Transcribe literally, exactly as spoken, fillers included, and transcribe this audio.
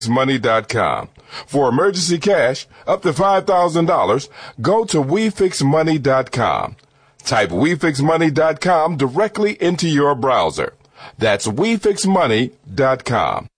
money dot com. For emergency cash up to five thousand dollars, go to we fix money dot com. Type we fix money dot com directly into your browser. That's we fix money dot com.